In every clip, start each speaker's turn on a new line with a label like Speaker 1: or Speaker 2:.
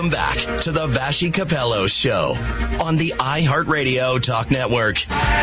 Speaker 1: Welcome back to the Vashi Capello Show on the iHeartRadio Talk Network.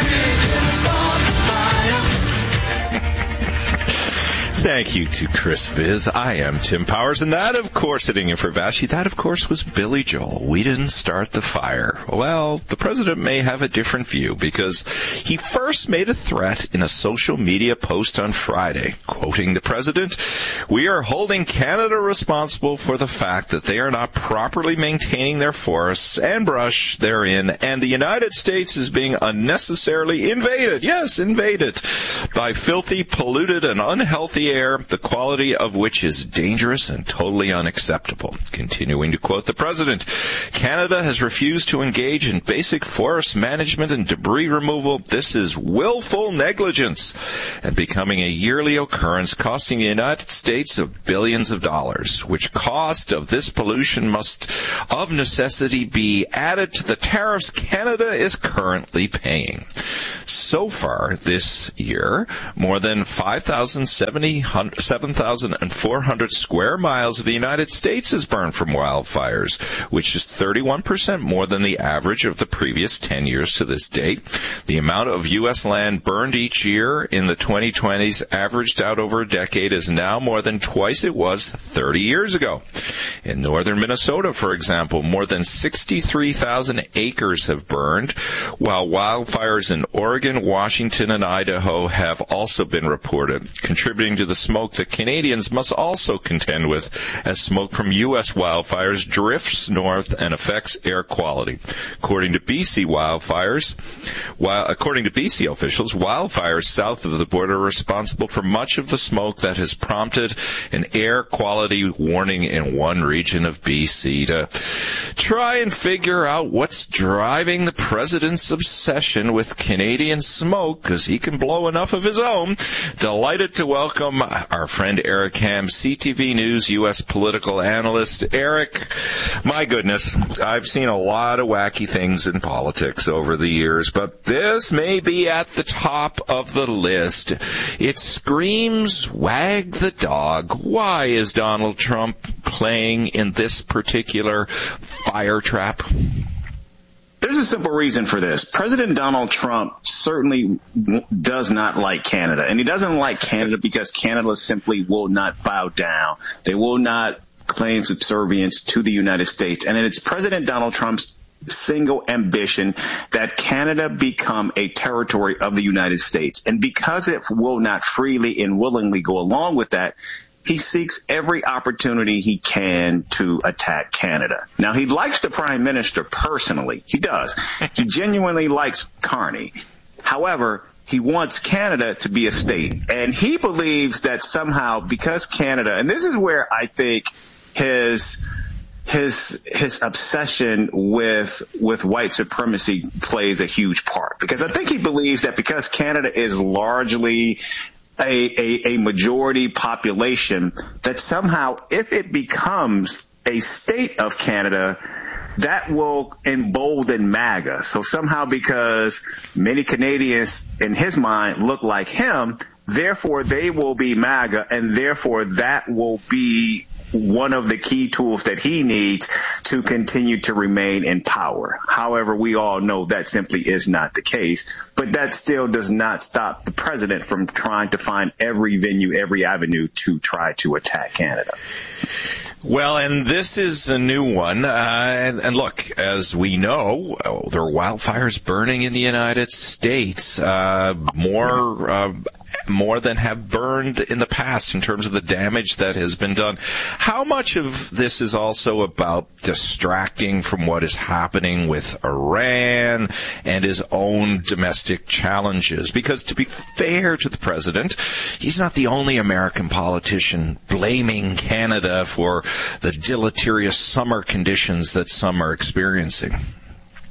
Speaker 2: Thank you to Chris Viz. I am Tim Powers, and that, of course, sitting in for Vashi, that, of course, was Billy Joel. We didn't start the fire. Well, the president may have a different view, because he first made a threat in a social media post on Friday, quoting the president, "We are holding Canada responsible for the fact that they are not properly maintaining their forests and brush therein, and the United States is being unnecessarily invaded," yes, invaded, "by filthy, polluted, and unhealthy air, the quality of which is dangerous and totally unacceptable." Continuing to quote the president, "Canada has refused to engage in basic forest management and debris removal. This is willful negligence and becoming a yearly occurrence, costing the United States of billions of dollars, which cost of this pollution must of necessity be added to the tariffs Canada is currently paying." So far this year, more than 7,400 square miles of the United States is burned from wildfires, which is 31% more than the average of the previous 10 years to this date. The amount of U.S. land burned each year in the 2020s, averaged out over a decade, is now more than twice it was 30 years ago. In northern Minnesota, for example, more than 63,000 acres have burned, while wildfires in Oregon, Washington, and Idaho have also been reported, contributing to the smoke that Canadians must also contend with as smoke from U.S. wildfires drifts north and affects air quality. According to BC officials, wildfires south of the border are responsible for much of the smoke that has prompted an air quality warning in one region of BC. To try and figure out what's driving the president's obsession with Canadian smoke, because he can blow enough of his own, delighted to welcome our friend Eric Ham, CTV News U.S. political analyst. Eric, my goodness, I've seen a lot of wacky things in politics over the years, but this may be at the top of the list. It screams, wag the dog. Why is Donald Trump playing in this particular fire trap?
Speaker 3: There's a simple reason for this. President Donald Trump certainly does not like Canada, and he doesn't like Canada because Canada simply will not bow down. They will not claim subservience to the United States, and it's President Donald Trump's single ambition that Canada become a territory of the United States. And because it will not freely and willingly go along with that, he seeks every opportunity he can to attack Canada. Now, he likes the Prime Minister personally. He does. He genuinely likes Carney. However, he wants Canada to be a state. And he believes that somehow, because Canada, and this is where I think his obsession with white supremacy plays a huge part. Because I think he believes that because Canada is largely a majority population, that somehow if it becomes a state of Canada, that will embolden MAGA. So somehow, because many Canadians in his mind look like him, therefore they will be MAGA, and therefore that will be one of the key tools that he needs to continue to remain in power. However, we all know that simply is not the case, but that still does not stop the president from trying to find every venue, every avenue to try to attack Canada.
Speaker 2: Well, and this is a new one. And look, as we know, there are wildfires burning in the United States, more than have burned in the past in terms of the damage that has been done. How much of this is also about distracting from what is happening with Iran and his own domestic challenges? Because to be fair to the president, he's not the only American politician blaming Canada for the deleterious summer conditions that some are experiencing.
Speaker 3: Yeah,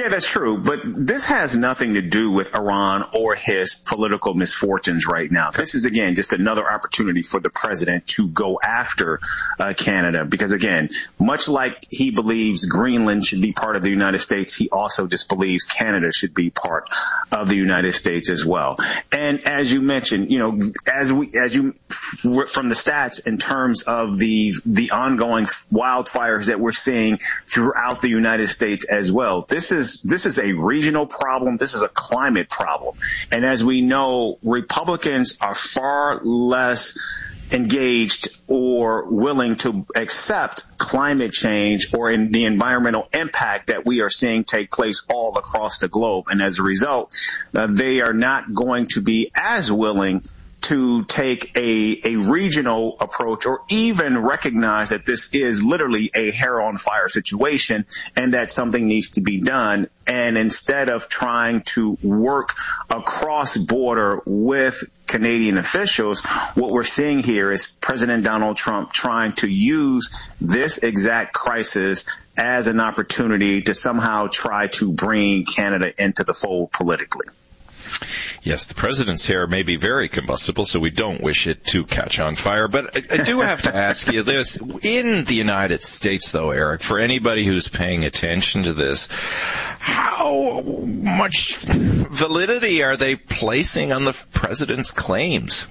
Speaker 3: Yeah, that's true. But this has nothing to do with Iran or his political misfortunes right now. This is, again, just another opportunity for the president to go after Canada. Because, again, much like he believes Greenland should be part of the United States, he also just believes Canada should be part of the United States as well. And as you mentioned, you know, as you from the stats in terms of the ongoing wildfires that we're seeing throughout the United States as well, this is a regional problem. This is a climate problem. And as we know, Republicans are far less engaged or willing to accept climate change or in the environmental impact that we are seeing take place all across the globe. And as a result, they are not going to be as willing to take a regional approach or even recognize that this is literally a hair on fire situation and that something needs to be done. And instead of trying to work across border with Canadian officials, what we're seeing here is President Donald Trump trying to use this exact crisis as an opportunity to somehow try to bring Canada into the fold politically.
Speaker 2: Yes, the president's hair may be very combustible, so we don't wish it to catch on fire. But I do have to ask you this. In the United States, though, Eric, for anybody who's paying attention to this, how much validity are they placing on the president's claims?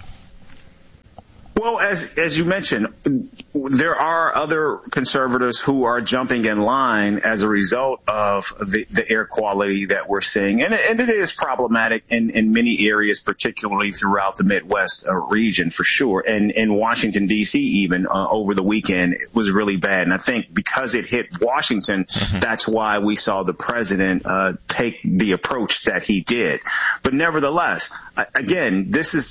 Speaker 3: Well, as you mentioned, there are other conservatives who are jumping in line as a result of the air quality that we're seeing. And it is problematic in many areas, particularly throughout the Midwest region, for sure. And in Washington, D.C., even over the weekend, it was really bad. And I think because it hit Washington, that's why we saw the president take the approach that he did. But nevertheless, again,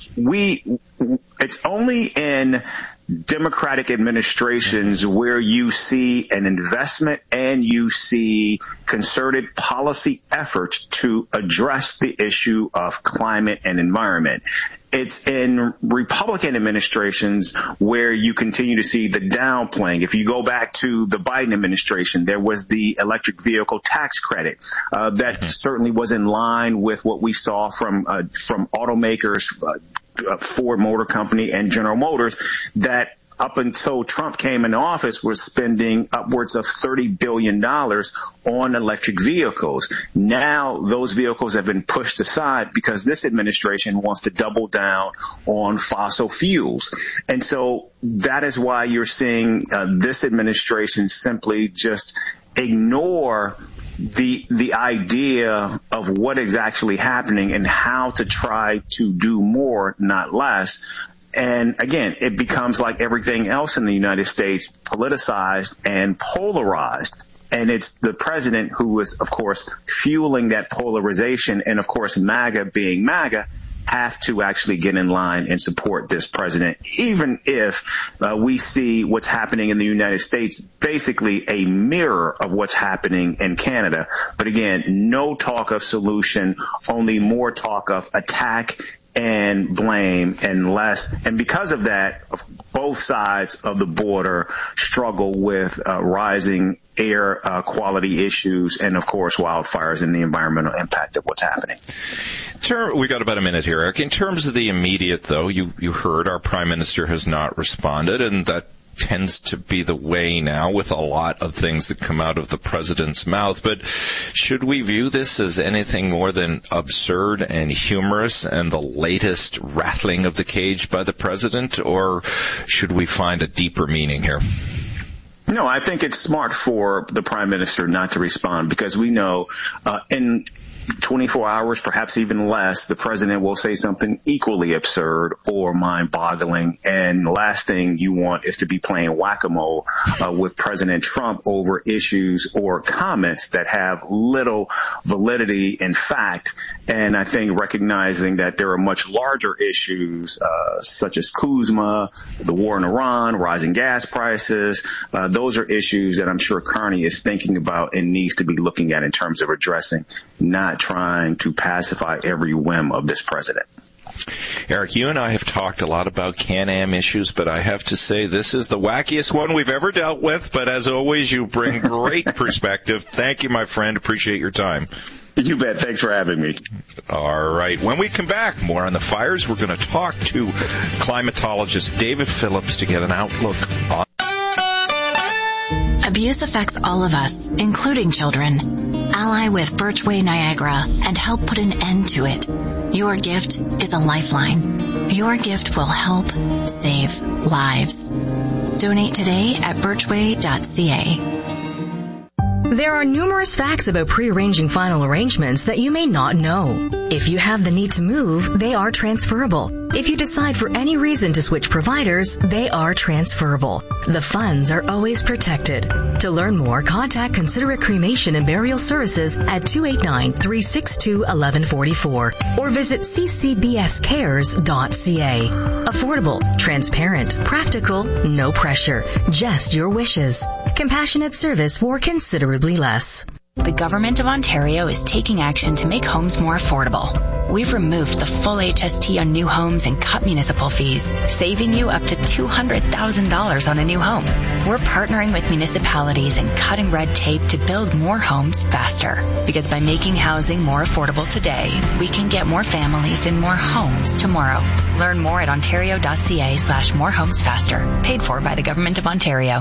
Speaker 3: it's only in Democratic administrations where you see an investment and you see concerted policy efforts to address the issue of climate and environment. It's in Republican administrations where you continue to see the downplaying. If you go back to the Biden administration, there was the electric vehicle tax credit that certainly was in line with what we saw from automakers, Ford Motor Company and General Motors, that up until Trump came into office was spending upwards of $30 billion on electric vehicles. Now those vehicles have been pushed aside because this administration wants to double down on fossil fuels. And so that is why you're seeing this administration simply just ignore the idea of what is actually happening and how to try to do more, not less. And again, it becomes like everything else in the United States, politicized and polarized. And it's the president who is, of course, fueling that polarization. And of course, MAGA being MAGA, have to actually get in line and support this president, even if we see what's happening in the United States, basically a mirror of what's happening in Canada. But again, no talk of solution, only more talk of attack and blame and less. And because of that, both sides of the border struggle with rising air quality issues and, of course, wildfires and the environmental impact of what's happening.
Speaker 2: We got about a minute here, Eric. In terms of the immediate, though, you heard our prime minister has not responded, and that tends to be the way now with a lot of things that come out of the president's mouth. But should we view this as anything more than absurd and humorous and the latest rattling of the cage by the president, or should we find a deeper meaning here?
Speaker 3: No, I think it's smart for the prime minister not to respond, because we know in 24 hours, perhaps even less, the president will say something equally absurd or mind-boggling. And the last thing you want is to be playing whack-a-mole with President Trump over issues or comments that have little validity in fact. And I think recognizing that there are much larger issues such as Kuzma, the war in Iran, rising gas prices. Those are issues that I'm sure Carney is thinking about and needs to be looking at in terms of addressing, not trying to pacify every whim of this president.
Speaker 2: Eric, you and I have talked a lot about Can-Am issues, but I have to say this is the wackiest one we've ever dealt with. But as always, you bring great perspective. Thank you, my friend. Appreciate your time.
Speaker 3: You bet. Thanks for having me.
Speaker 2: All right. When we come back, more on the fires. We're going to talk to climatologist David Phillips to get an outlook on.
Speaker 4: Abuse affects all of us, including children. Ally with Birchway Niagara and help put an end to it. Your gift is a lifeline. Your gift will help save lives. Donate today at birchway.ca.
Speaker 5: There are numerous facts about pre-arranging final arrangements that you may not know. If you have the need to move, they are transferable. If you decide for any reason to switch providers, they are transferable. The funds are always protected. To learn more, contact Considerate Cremation and Burial Services at 289-362-1144 or visit ccbscares.ca. Affordable, transparent, practical, no pressure, just your wishes. Compassionate service for considerably less.
Speaker 4: The Government of Ontario is taking action to make homes more affordable. We've removed the full HST on new homes and cut municipal fees, saving you up to $200,000 on a new home. We're partnering with municipalities and cutting red tape to build more homes faster. Because by making housing more affordable today, we can get more families in more homes tomorrow. Learn more at ontario.ca/morehomesfaster. Paid for by the Government of Ontario.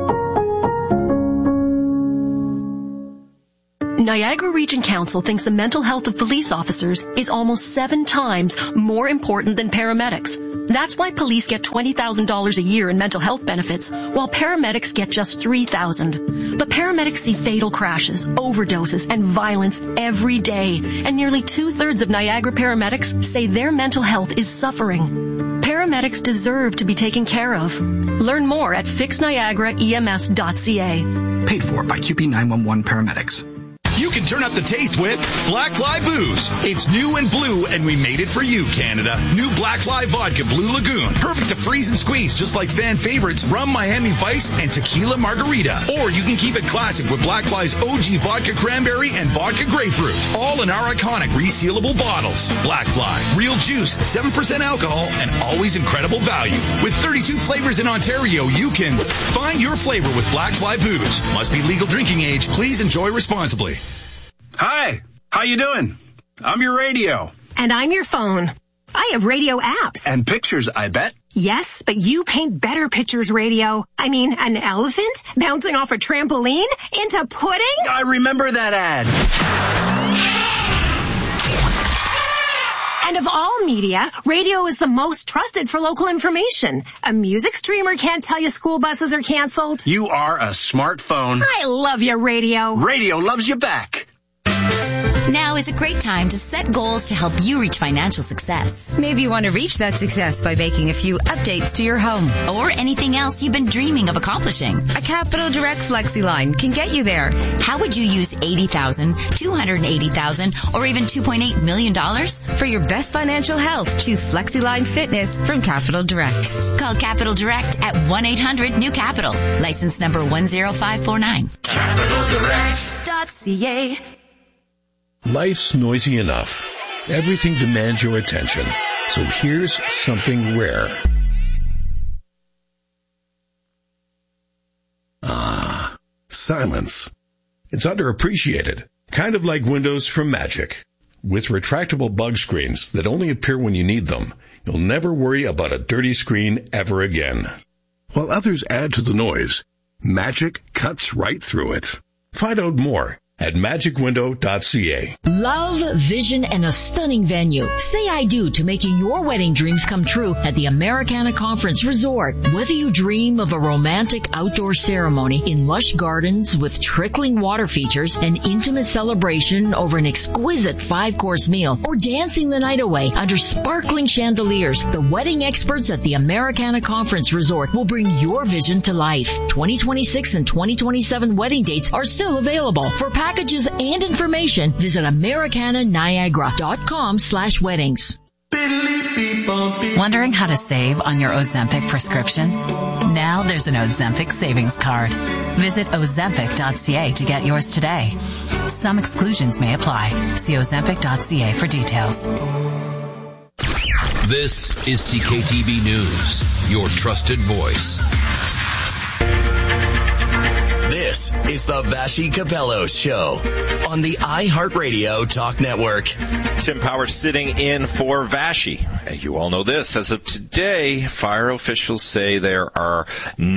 Speaker 6: Niagara Region Council thinks the mental health of police officers is almost 7 times more important than paramedics. That's why police get $20,000 a year in mental health benefits, while paramedics get just $3,000. But paramedics see fatal crashes, overdoses, and violence every day, and nearly 2/3 of Niagara paramedics say their mental health is suffering. Paramedics deserve to be taken care of. Learn more at fixniagaraems.ca.
Speaker 7: Paid for by QP 911 Paramedics.
Speaker 8: You can turn up the taste with Black Fly Booze. It's new and blue, and we made it for you, Canada. New Black Fly Vodka Blue Lagoon. Perfect to freeze and squeeze, just like fan favorites Rum Miami Vice and Tequila Margarita. Or you can keep it classic with Black Fly's OG Vodka Cranberry and Vodka Grapefruit. All in our iconic resealable bottles. Black Fly. Real juice, 7% alcohol, and always incredible value. With 32 flavors in Ontario, you can find your flavor with Black Fly Booze. Must be legal drinking age. Please enjoy responsibly.
Speaker 9: Hi, how you doing? I'm your radio.
Speaker 10: And I'm your phone. I have radio apps.
Speaker 9: And pictures, I bet.
Speaker 10: Yes, but you paint better pictures, radio. I mean, an elephant bouncing off a trampoline into pudding?
Speaker 9: I remember that ad.
Speaker 10: And of all media, radio is the most trusted for local information. A music streamer can't tell you school buses are canceled.
Speaker 9: You are a smartphone.
Speaker 10: I love you, radio.
Speaker 9: Radio loves you back.
Speaker 11: Now is a great time to set goals to help you reach financial success.
Speaker 12: Maybe you want to reach that success by making a few updates to your home.
Speaker 11: Or anything else you've been dreaming of accomplishing.
Speaker 12: A Capital Direct FlexiLine can get you there.
Speaker 11: How would you use $80,000, $280,000, or even $2.8 million?
Speaker 12: For your best financial health, choose FlexiLine Fitness from Capital Direct.
Speaker 11: Call Capital Direct at 1-800-NEW-CAPITAL. License number 10549.
Speaker 10: CapitalDirect.ca.
Speaker 13: Life's noisy enough. Everything demands your attention. So here's something rare. Silence. It's underappreciated. Kind of like windows from Magic. With retractable bug screens that only appear when you need them, you'll never worry about a dirty screen ever again. While others add to the noise, Magic cuts right through it. Find out more at magicwindow.ca.
Speaker 14: Love, vision, and a stunning venue. Say I do to making your wedding dreams come true at the Americana Conference Resort. Whether you dream of a romantic outdoor ceremony in lush gardens with trickling water features, an intimate celebration over an exquisite 5-course meal, or dancing the night away under sparkling chandeliers, the wedding experts at the Americana Conference Resort will bring your vision to life. 2026 and 2027 wedding dates are still available. For packages and information, visit americananiagara.com/weddings.
Speaker 4: Wondering how to save on your Ozempic prescription? Now there's an Ozempic savings card. Visit ozempic.ca to get yours today. Some exclusions may apply. See ozempic.ca for details.
Speaker 15: This is CKTB News, your trusted voice.
Speaker 1: This is the Vassy Capello Show on the iHeartRadio Talk Network.
Speaker 2: Tim Powers sitting in for Vassy. You all know this. As of today, fire officials say there are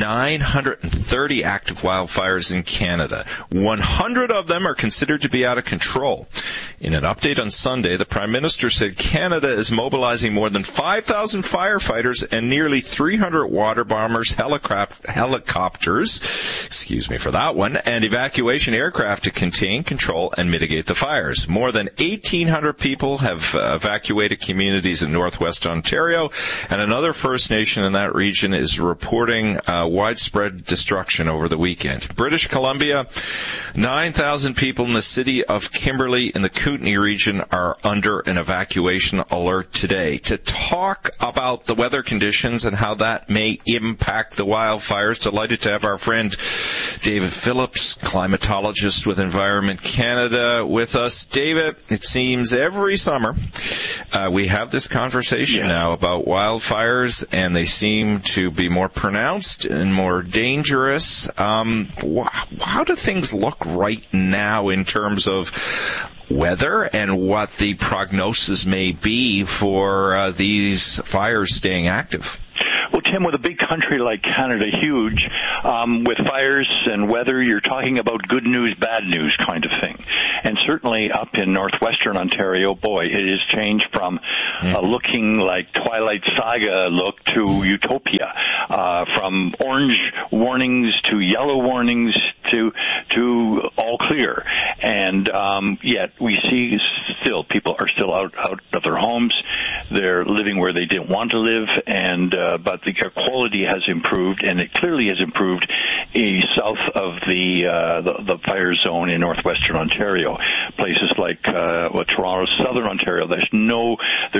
Speaker 2: 930 active wildfires in Canada. 100 of them are considered to be out of control. In an update on Sunday, the Prime Minister said Canada is mobilizing more than 5,000 firefighters and nearly 300 water bombers, helicopters, excuse me for that one, and evacuation aircraft to contain, control, and mitigate the fires. More than 1,800 people have evacuated communities in northwest Ontario, and another First Nation in that region is reporting widespread destruction over the weekend. British Columbia, 9,000 people in the city of Kimberley in the Kootenay region are under an evacuation alert today. To talk about the weather conditions and how that may impact the wildfires, delighted to have our friend David Phillips, climatologist with Environment Canada, with us. David, it seems every summer we have this conversation now about wildfires, and they seem to be more pronounced and more dangerous. How do things look right now in terms of weather and what the prognosis may be for these fires staying active?
Speaker 16: Well, Tim, with a big country like Canada, huge, with fires and weather, you're talking about good news, bad news kind of thing. And certainly up in northwestern Ontario, boy, it has changed from looking like Twilight Saga look to utopia, from orange warnings to yellow warnings to all clear. And yet we see still people are still out of their homes. They're living where they didn't want to live, and but the air quality has improved, and it clearly has improved south of the fire zone in northwestern Ontario. Places like Toronto, southern Ontario, there's no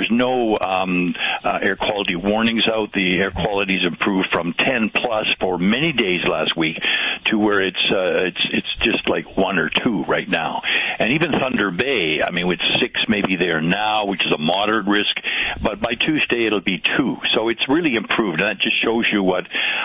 Speaker 16: air quality warnings out. The air quality's improved from 10 plus for many days last week to where it's just like 1 or 2 right now. And even Thunder Bay, I mean, with 6 maybe there now, which is a moderate risk, but by Tuesday it'll be 2. So it's really improved, and that just shows you what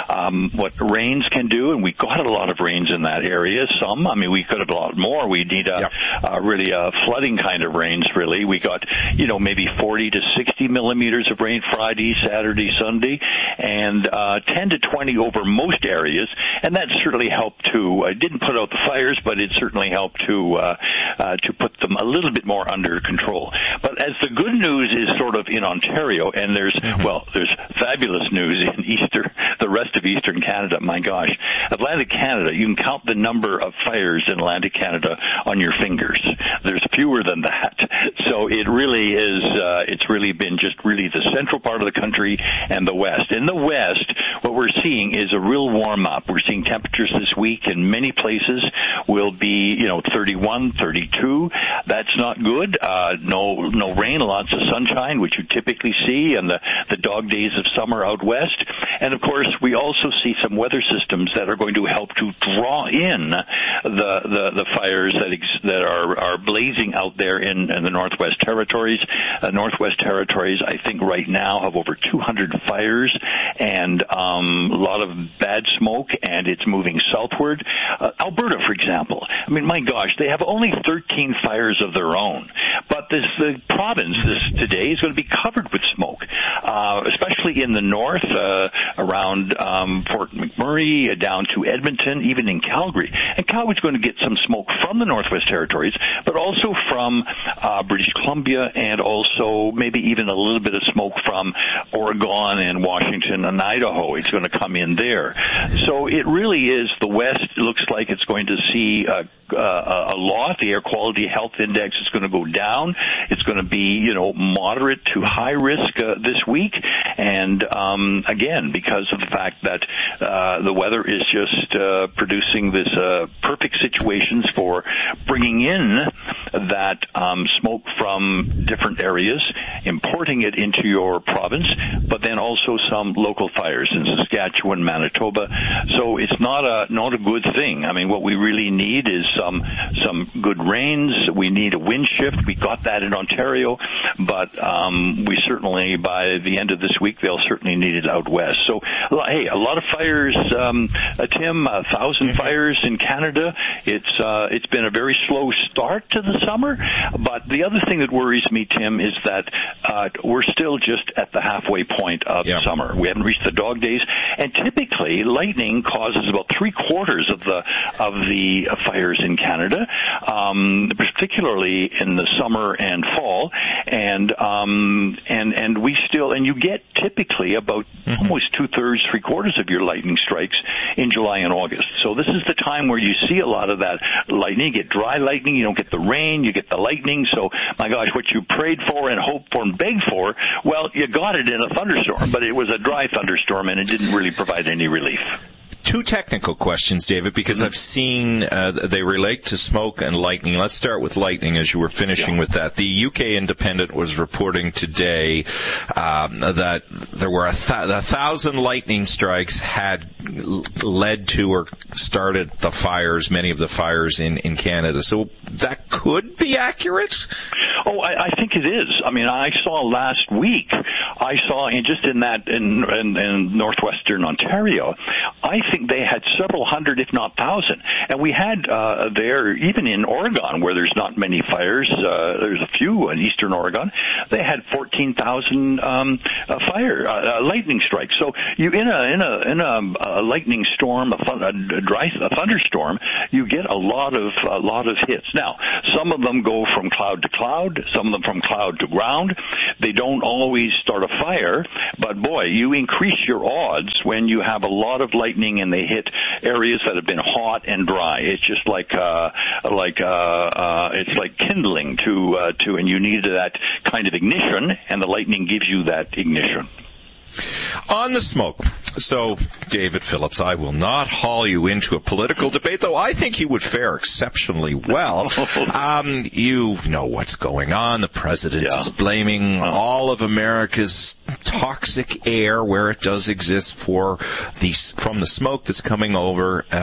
Speaker 16: rains can do. And we got a lot of rains in that area. Some, I mean, we could have a lot more. We need really flooding kind of rains. Really, we got maybe 40 to 60 millimeters of rain Friday, Saturday, Sunday, and 10 to 20 over most areas. And that certainly helped to. It didn't put out the fires, but it certainly helped to put them a little bit more under control. But as the good news is sort of in Ontario, and there's fabulous news in the rest of Eastern Canada. My gosh, Atlantic Canada, you can count the number of fires in Atlantic Canada on your fingers. There's fewer than that. So it really is, it's really been just really the central part of the country and the West. In the West, what we're seeing is a real warm up. We're seeing temperatures this week in many places will be, 31, 32. That's not good. No rain, lots of sunshine, which you typically see, and the dog days of summer out west. And of course, we also see some weather systems that are going to help to draw in the fires that are blazing out there in the Northwest Territories. Northwest Territories, I think right now have over 200 fires and a lot of bad smoke, and it's moving southward. Alberta, for example, I mean, my gosh, they have only 13 fires of their own, but the province today is going to be covered with smoke, especially in the north, around Fort McMurray, down to Edmonton, even in Calgary. And Calgary's going to get some smoke from the Northwest Territories, but also from British Columbia, and also maybe even a little bit of smoke from Oregon and Washington and Idaho. It's going to come in there. So it really is, the West looks like it's going to see a lot. The air quality health index is going to go down. It's going to be, moderate to high risk this week. And again, because of the fact that the weather is just producing this perfect situations for bringing in that smoke from different areas, importing it into your province, but then also some local fires in Saskatchewan, Manitoba. So it's not a good thing. I mean, what we really need is some good rains. We need a wind shift. We got that in Ontario, but we certainly, by the end of this week, they'll certainly need it out west. So, hey, a lot of fires, Tim, 1,000 fires in Canada. It's been a very slow start to the summer, but the other thing that worries me, Tim, is that we're still just at the halfway point of summer. We haven't reached the dog days, and typically lightning causes about 3/4 of the fires in Canada, particularly in the summer and fall, and we still, and you get typically about almost 2/3, 3/4 of your lightning strikes in July and August. So this is the time where you see a lot of that lightning. You get dry lightning, you don't get the rain, you get the lightning. So, my gosh, what you prayed for and hoped for and begged for, well, you got it in a thunderstorm, but it was a dry thunderstorm and it didn't really provide any relief.
Speaker 2: Two technical questions, David, because I've seen they relate to smoke and lightning. Let's start with lightning as you were finishing with that. The UK Independent was reporting today that there were 1,000 lightning strikes had led to or started the fires, many of the fires in Canada. So that could be accurate?
Speaker 16: Oh, I think it is. I mean, I saw last week, in northwestern Ontario, I think they had several hundred, if not thousand. And we had there, even in Oregon, where there's not many fires, there's a few in eastern Oregon, they had 14,000 lightning strikes. So you in a lightning storm, a thunderstorm, you get a lot of hits. Now, some of them go from cloud to cloud, some of them from cloud to ground. They don't always start a fire, but boy, you increase your odds when you have a lot of lightning and they hit areas that have been hot and dry. It's just it's like kindling and you need that kind of ignition, and the lightning gives you that ignition.
Speaker 2: On the smoke. So, David Phillips, I will not haul you into a political debate, though I think you would fare exceptionally well. You know what's going on. The president is blaming all of America's toxic air, where it does exist, from the smoke that's coming over